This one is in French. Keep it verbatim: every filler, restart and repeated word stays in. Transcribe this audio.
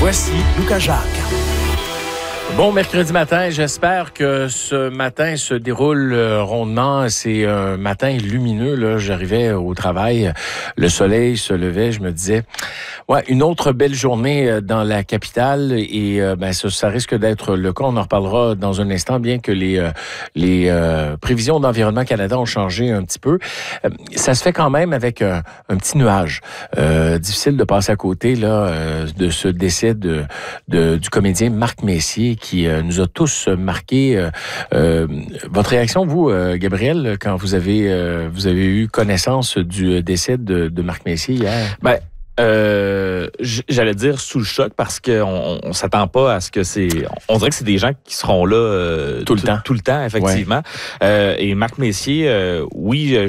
Voici Lucas Jacques. Bon mercredi matin, j'espère que ce matin se déroule euh, rondement. C'est un matin lumineux, là. J'arrivais au travail, le soleil se levait, je me disais, ouais, une autre belle journée dans la capitale et euh, ben ça, ça risque d'être le cas. On en reparlera dans un instant, bien que les euh, les euh, prévisions d'Environnement Canada ont changé un petit peu. Euh, ça se fait quand même avec un, un petit nuage. Euh, difficile de passer à côté là euh, de ce décès de, de du comédien Marc Messier, qui euh, nous a tous marqués. Euh, euh, votre réaction, vous, euh, Gabriel, quand vous avez euh, vous avez eu connaissance du décès de, de Marc Messier hier? Ben, euh, j'allais dire sous le choc parce qu'on on s'attend pas à ce que c'est. On dirait que c'est des gens qui seront là euh, tout le temps, tout le temps, effectivement. Ouais. Euh, et Marc Messier, euh, oui.